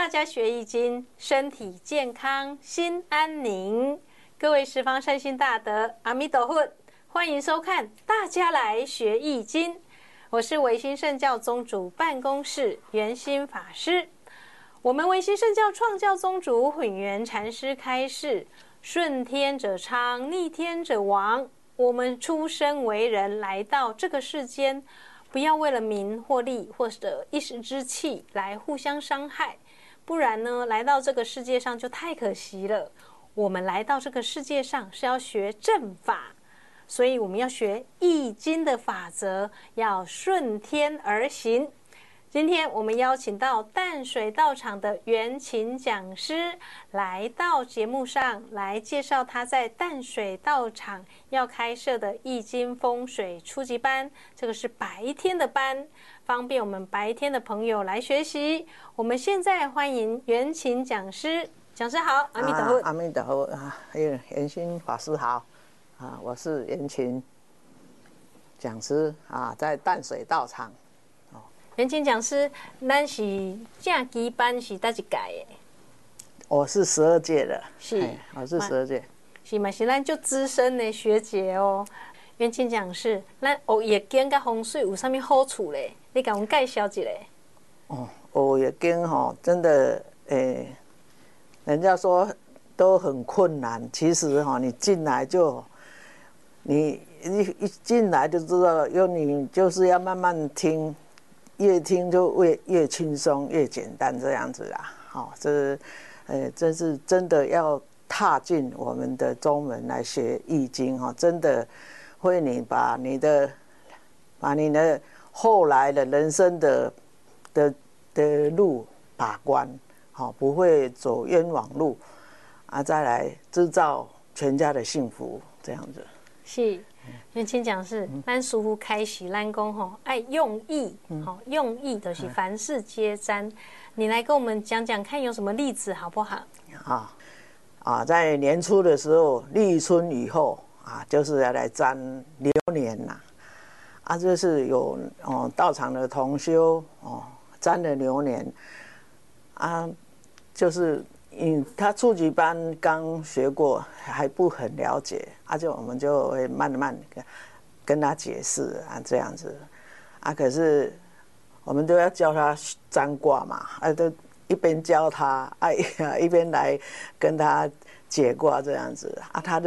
大家学易经，身体健康，心安宁。各位十方善心大德，阿弥陀佛，欢迎收看《大家来学易经》。我是维新圣教宗主办公室圆心法师。我们维新圣教创教宗主混元禅师开示：顺天者昌，逆天者亡。我们出生为人，来到这个世间，不要为了名或利或者一时之气来互相伤害，不然呢，来到这个世界上就太可惜了。我们来到这个世界上是要学正法，所以我们要学易经的法则，要顺天而行。今天我们邀请到淡水道场的元琴讲师来到节目上来介绍他在淡水道场要开设的易经风水初级班，这个是白天的班，方便我们白天的朋友来学习。我们现在欢迎元琴讲师。讲师好，阿弥陀佛。 阿弥陀佛啊，圆心法师好啊，我是元琴讲师啊，在淡水道场。 元琴讲师，咱是正基班是哪一届的？ 我是12届的， 是， 我是12届， 是嘛？是咱就资深的学姐哦。元琴讲师，咱学易经甲风水有啥物好处嘞？你甲我们介绍一下。 学易经真的人家说都很困难，其实你进来就，你一进来就知道，你就是要慢慢听。越听就越轻松，越简单这样子啦。这是真的要踏进我们的宗门来学易经真的会把你的后来的人生的路把关，不会走冤枉路啊，再来制造全家的幸福这样子。 是。元琴讲是，咱师父开始咱讲爱用意，用意就是凡事皆占。你来跟我们讲讲看，有什么例子好不好？ 在年初的时候，立春以后就是要来占流年呐。就是有道场的同修占了流年就是他初级班刚学过，还不很了解我们就会慢慢跟他解释这样子可是我们都要教他占卦嘛都一边教他一边来跟他解卦这样子他就